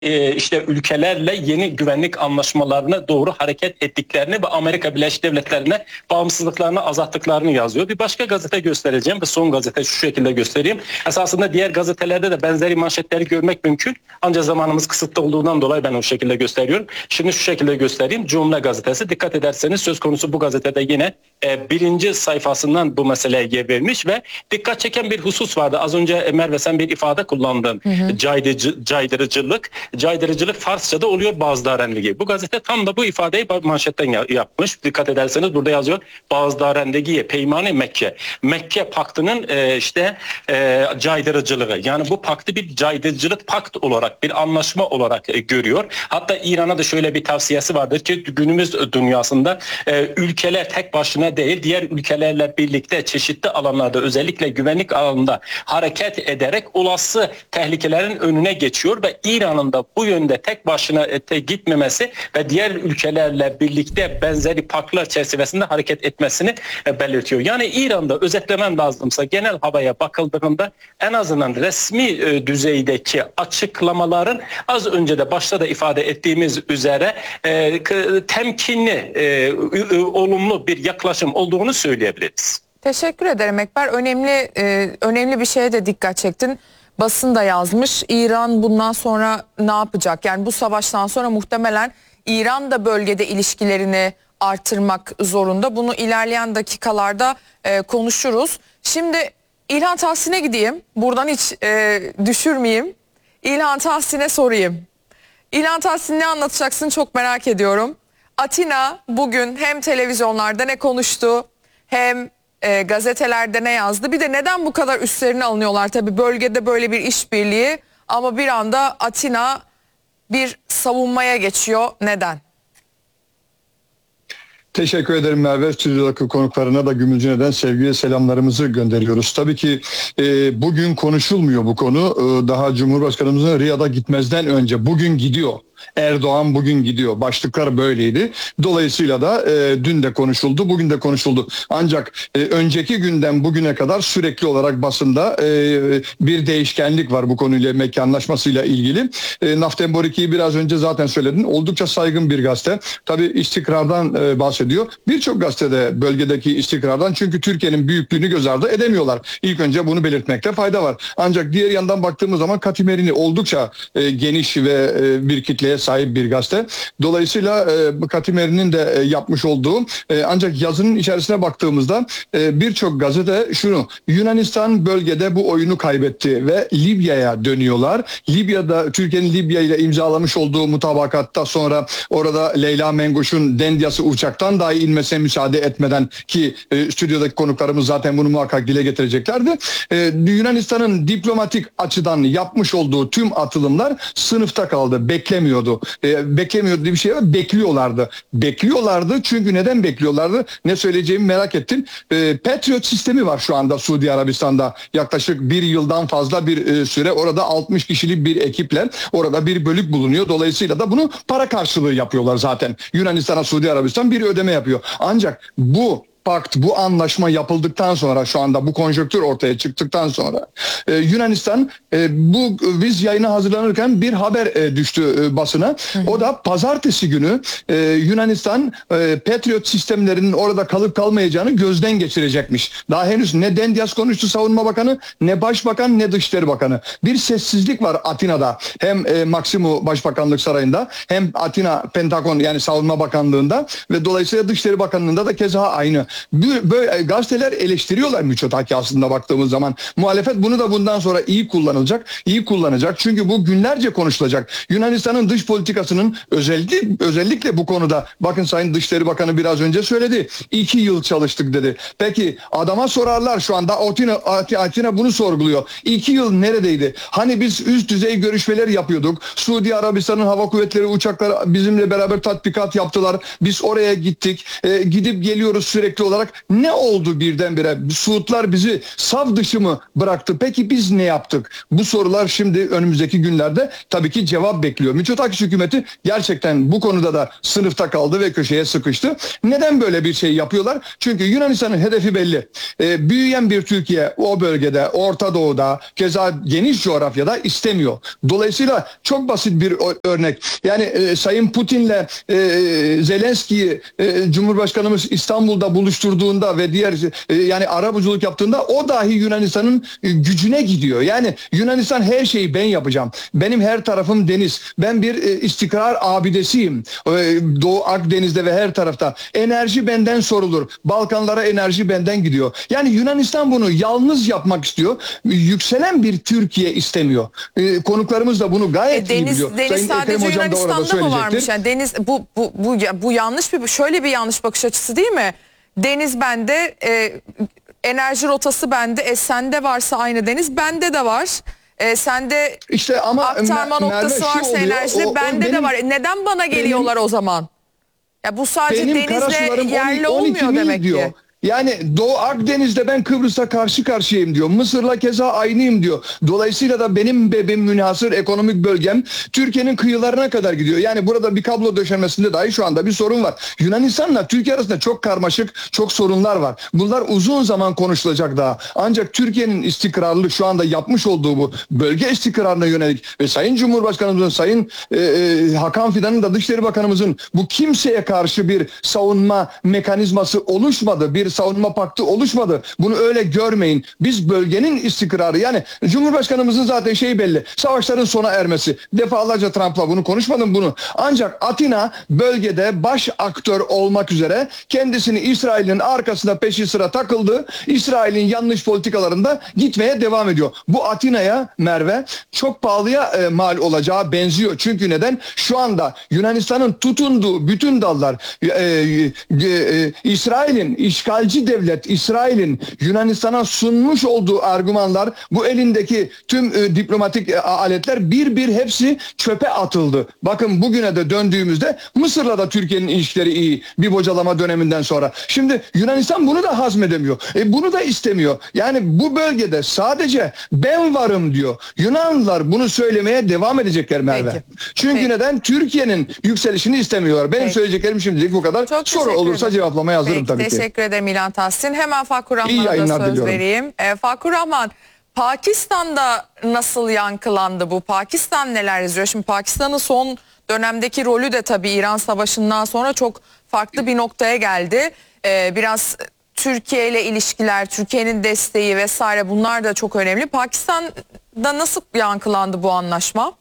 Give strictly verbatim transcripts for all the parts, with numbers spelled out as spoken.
e, işte ülkelerle yeni güvenlik anlaşmalarına doğru hareket ettiklerini ve Amerika Birleşik Devletleri'ne bağımsızlıklarını azalttıklarını yazıyor. Bir başka gazete göstereceğim ve son gazete şu şekilde göstereyim. Esasında diğer gazetelerde de benzeri manşetleri görmek mümkün. Ancak zamanımız kısıtlı olduğundan dolayı ben o şekilde gösteriyorum. Şimdi şu şekilde göstereyim. Cumle gazetesi. Dikkat ederseniz söz konusu bu gazetede yine e, birinci sayfasından bu meseleye yer vermiş ve dikkat çeken bir husus vardı. Az önce Merve sen bir ifade kullandın. Hı hı. Caydırıcı, caydırıcılık. Caydırıcılık Farsça'da oluyor bazdarenligi. Bu gazete tam da bu ifadeyi manşetten yapmış. Dikkat ederseniz burada yazıyor. Bazdarenligiye peymane Mekke. Mekke paktının e, işte e, caydırıcılığı. Yani bu paktı bir caydırıcılık pakt olarak, bir anlaşma olarak e, görüyor. Hatta İran'a da şöyle bir tavsiyesi vardır ki günümüz dünyasında e, ülkeler tek başına değil, diğer ülkelerle birlikte çeşitli alanlarda, özellikle güvenlik alanında hareket ederek olası tehlikelerin önüne geçiyor ve İran'ın da bu yönde tek başına ete gitmemesi ve diğer ülkelerle birlikte benzeri paktlar çerçevesinde hareket etmesini e, belirtiyor. Yani İran'da özetlemem lazımsa genel havaya bakıldığında en azından resmi e, düzeydeki açıklamaların az önce de başta da ifade ettiğimiz üzere e, temkinli, e, olumlu bir yaklaşım olduğunu söyleyebiliriz. Teşekkür ederim Ekber. Önemli e, önemli bir şeye de dikkat çektin. Basın da yazmış. İran bundan sonra ne yapacak? Yani bu savaştan sonra muhtemelen İran da bölgede ilişkilerini artırmak zorunda. Bunu ilerleyen dakikalarda e, konuşuruz. Şimdi İlhan Tahsin'e gideyim. Buradan hiç e, düşürmeyeyim. İlhan Tahsin'e sorayım. İlhan Tahsin ne anlatacaksın çok merak ediyorum. Atina bugün hem televizyonlarda ne konuştu hem e, gazetelerde ne yazdı. Bir de neden bu kadar üstlerine alınıyorlar? Tabii bölgede böyle bir işbirliği ama bir anda Atina bir savunmaya geçiyor. Neden? Teşekkür ederim Merve. Stüdyodaki konuklarına da Gümülcine'den sevgiye selamlarımızı gönderiyoruz. Tabii ki e, bugün konuşulmuyor bu konu. E, daha Cumhurbaşkanımızın Riyad'a gitmezden önce bugün gidiyor. Erdoğan bugün gidiyor. Başlıklar böyleydi. Dolayısıyla da e, dün de konuşuldu, bugün de konuşuldu. Ancak e, önceki günden bugüne kadar sürekli olarak basında e, bir değişkenlik var bu konuyla, Mekke Anlaşması'yla ilgili. E, Naftenbor ikiyi biraz önce zaten söyledin. Oldukça saygın bir gazete. Tabii istikrardan e, bahsediyor. Birçok gazetede bölgedeki istikrardan, çünkü Türkiye'nin büyüklüğünü göz ardı edemiyorlar. İlk önce bunu belirtmekte fayda var. Ancak diğer yandan baktığımız zaman Katimerini oldukça e, geniş ve e, bir kitle sahip bir gazete. Dolayısıyla e, Katimeri'nin de e, yapmış olduğu e, ancak yazının içerisine baktığımızda e, birçok gazete şunu: Yunanistan bölgede bu oyunu kaybetti ve Libya'ya dönüyorlar. Libya'da Türkiye'nin Libya ile imzalamış olduğu mutabakatta sonra orada Leyla Menguş'un Dendyas'ı uçaktan dahi inmesine müsaade etmeden, ki e, stüdyodaki konuklarımız zaten bunu muhakkak dile getireceklerdi. E, Yunanistan'ın diplomatik açıdan yapmış olduğu tüm atılımlar sınıfta kaldı. Beklemiyor. E, beklemiyordu diye bir şey var. Bekliyorlardı. Bekliyorlardı çünkü neden bekliyorlardı? Ne söyleyeceğimi merak ettim. E, Patriot sistemi var şu anda Suudi Arabistan'da. Yaklaşık bir yıldan fazla bir e, süre orada altmış kişilik bir ekiple orada bir bölük bulunuyor. Dolayısıyla da bunu para karşılığı yapıyorlar zaten. Yunanistan'a Suudi Arabistan bir ödeme yapıyor. Ancak bu pakt, bu anlaşma yapıldıktan sonra, şu anda bu konjonktür ortaya çıktıktan sonra e, Yunanistan e, bu biz yayına hazırlanırken bir haber e, düştü e, basına. Hı hı. O da pazartesi günü e, Yunanistan e, Patriot sistemlerinin orada kalıp kalmayacağını gözden geçirecekmiş. Daha henüz ne Dendyas konuştu Savunma Bakanı, ne Başbakan, ne Dışişleri Bakanı. Bir sessizlik var Atina'da. Hem e, Maximu Başbakanlık Sarayı'nda, hem Atina Pentagon yani Savunma Bakanlığı'nda ve dolayısıyla Dışişleri Bakanlığı'nda da keza aynı. Böyle gazeteler eleştiriyorlar Mitsotakis aslında baktığımız zaman. Muhalefet bunu da bundan sonra iyi kullanılacak, iyi kullanacak. Çünkü bu günlerce konuşulacak. Yunanistan'ın dış politikasının özellikle, özellikle bu konuda, bakın Sayın Dışişleri Bakanı biraz önce söyledi. İki yıl çalıştık dedi. Peki adama sorarlar şu anda, Atina, Atina bunu sorguluyor. İki yıl neredeydi? Hani biz üst düzey görüşmeler yapıyorduk. Suudi Arabistan'ın hava kuvvetleri uçakları bizimle beraber tatbikat yaptılar. Biz oraya gittik. E, gidip geliyoruz sürekli hükümeti olarak ne oldu birdenbire? Suudlar bizi sav dışı mı bıraktı? Peki biz ne yaptık? Bu sorular şimdi önümüzdeki günlerde tabii ki cevap bekliyor. Mitsotakis hükümeti gerçekten bu konuda da sınıfta kaldı ve köşeye sıkıştı. Neden böyle bir şey yapıyorlar? Çünkü Yunanistan'ın hedefi belli. Ee, büyüyen bir Türkiye o bölgede, Orta Doğu'da, keza geniş coğrafyada istemiyor. Dolayısıyla çok basit bir örnek. Yani e, Sayın Putin'le e, Zelenski'yi e, Cumhurbaşkanımız İstanbul'da buluşturduğunda ve diğer e, yani arabuluculuk yaptığında o dahi Yunanistan'ın e, gücüne gidiyor. Yani Yunanistan her şeyi ben yapacağım. Benim her tarafım deniz. Ben bir e, istikrar abidesiyim. E, Doğu Akdeniz'de ve her tarafta. Enerji benden sorulur. Balkanlara enerji benden gidiyor. Yani Yunanistan bunu yalnız yapmak istiyor. Yükselen bir Türkiye istemiyor. E, konuklarımız da bunu gayet E, iyi deniz, biliyor. deniz Sayın sadece Ekrem Hocam da orada Yunanistan'da mı varmış? söyleyecektir. Yani deniz bu bu bu bu yanlış bir şöyle bir yanlış bakış açısı değil mi? Deniz bende, e, enerji rotası bende, e sende varsa aynı deniz bende de var. E, sende İşte ama aktarma Merve noktası şu varsa oluyor, enerjide o- o bende de benim- var. E, neden bana geliyorlar o zaman? Ya bu sadece Benim denizle karasularım yerli on iki olmuyor mil demek diyor. ki. Yani Doğu Akdeniz'de ben Kıbrıs'ta karşı karşıyayım diyor. Mısır'la keza aynıyım diyor. Dolayısıyla da benim benim münhasır ekonomik bölgem Türkiye'nin kıyılarına kadar gidiyor. Yani burada bir kablo döşemesinde dahi şu anda bir sorun var. Yunanistan'la Türkiye arasında çok karmaşık, çok sorunlar var. Bunlar uzun zaman konuşulacak daha. Ancak Türkiye'nin istikrarlı şu anda yapmış olduğu bu bölge istikrarına yönelik ve Sayın Cumhurbaşkanımızın, Sayın e, e, Hakan Fidan'ın da Dışişleri Bakanımızın bu kimseye karşı bir savunma mekanizması oluşmadı. Bir savunma paktı oluşmadı. Bunu öyle görmeyin. Biz bölgenin istikrarı, yani Cumhurbaşkanımızın zaten şeyi belli. Savaşların sona ermesi. Defalarca Trump'la bunu konuşmadım bunu. Ancak Atina bölgede baş aktör olmak üzere kendisini İsrail'in arkasında peşi sıra takıldı. İsrail'in yanlış politikalarında gitmeye devam ediyor. Bu Atina'ya, Merve, çok pahalıya e, mal olacağı benziyor. Çünkü neden? Şu anda Yunanistan'ın tutunduğu bütün dallar e, e, e, İsrail'in işgal devlet, İsrail'in Yunanistan'a sunmuş olduğu argümanlar, bu elindeki tüm e, diplomatik e, aletler bir bir hepsi çöpe atıldı. Bakın bugüne de döndüğümüzde Mısır'la da Türkiye'nin ilişkileri iyi bir bocalama döneminden sonra. Şimdi Yunanistan bunu da hazmedemiyor. E, bunu da istemiyor. Yani bu bölgede sadece ben varım diyor. Yunanlılar bunu söylemeye devam edecekler Merve. Peki. Çünkü Peki. neden? Türkiye'nin yükselişini istemiyorlar. Benim Peki. söyleyeceklerim şimdilik bu kadar. Çok Soru teşekkür olursa ederim. cevaplamaya hazırım Peki, tabii ki. teşekkür ederim İlhan Tahsin. Hemen Fakur İyi Rahman'a da yayınlar söz diliyorum. vereyim. E, Fakur Rahman, Pakistan'da nasıl yankılandı bu? Pakistan neler yazıyor? Şimdi Pakistan'ın son dönemdeki rolü de tabii İran Savaşı'ndan sonra çok farklı bir noktaya geldi. E, biraz Türkiye ile ilişkiler, Türkiye'nin desteği vesaire, bunlar da çok önemli. Pakistan'da nasıl yankılandı bu anlaşma?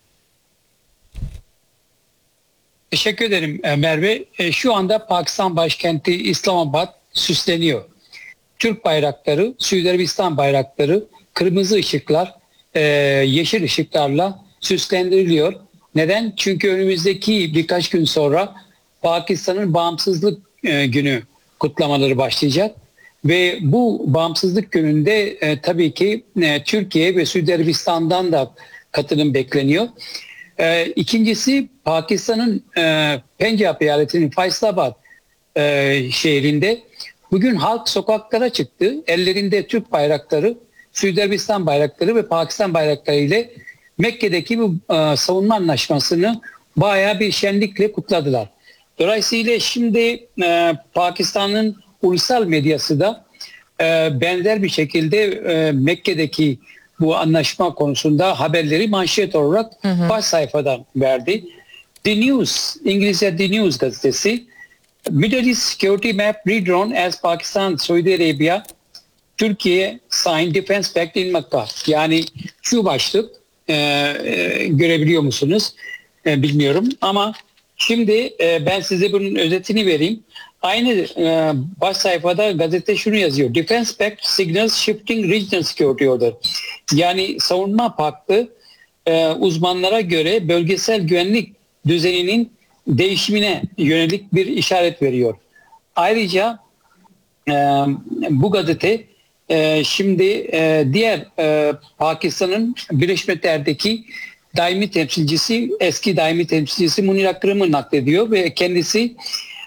Teşekkür ederim Merve. E, şu anda Pakistan başkenti İslamabad süsleniyor. Türk bayrakları, Suudi Arabistan bayrakları, kırmızı ışıklar, e, yeşil ışıklarla süslendiriliyor. Neden? Çünkü önümüzdeki birkaç gün sonra Pakistan'ın bağımsızlık e, günü kutlamaları başlayacak. Ve bu bağımsızlık gününde e, tabii ki e, Türkiye ve Suudi Arabistan'dan da katılım bekleniyor. E, ikincisi, Pakistan'ın e, Pencap eyaletinin Faisalabad e, şehrinde bugün halk sokaklara çıktı. Ellerinde Türk bayrakları, Suudi Arabistan bayrakları ve Pakistan bayrakları ile Mekke'deki bu e, savunma anlaşmasını bayağı bir şenlikle kutladılar. Dolayısıyla şimdi e, Pakistan'ın ulusal medyası da e, benzer bir şekilde e, Mekke'deki bu anlaşma konusunda haberleri manşet olarak hı hı. baş sayfadan verdi. The News, İngilizce The News gazetesi, Middle East Security Map redrawn as Pakistan, Saudi Arabia, Türkiye sign Defense Pact in Mecca. Yani şu başlık e, e, görebiliyor musunuz? E, bilmiyorum ama şimdi e, ben size bunun özetini vereyim. Aynı e, baş sayfada gazete şunu yazıyor. Defense Pact signals shifting regional security order. Yani savunma paktı e, uzmanlara göre bölgesel güvenlik düzeninin değişimine yönelik bir işaret veriyor. Ayrıca e, bu gazete e, şimdi e, diğer e, Pakistan'ın Birleşmiş Milletler'deki daimi temsilcisi, eski daimi temsilcisi Munir Akram'ı naklediyor ve kendisi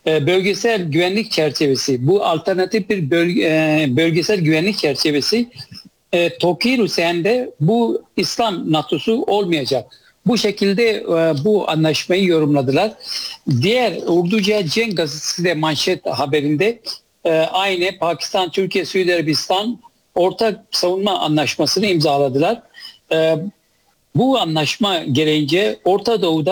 e, bölgesel güvenlik çerçevesi, bu alternatif bir bölge, e, bölgesel güvenlik çerçevesi e, Toki Hüseyin'de bu İslam NATO'su olmayacak. Bu şekilde e, bu anlaşmayı yorumladılar. Diğer Urduca Cenk gazetesi de manşet haberinde e, aynı Pakistan, Türkiye, Suudi Arabistan ortak savunma anlaşmasını imzaladılar. E, bu anlaşma gereğince Orta Doğu'da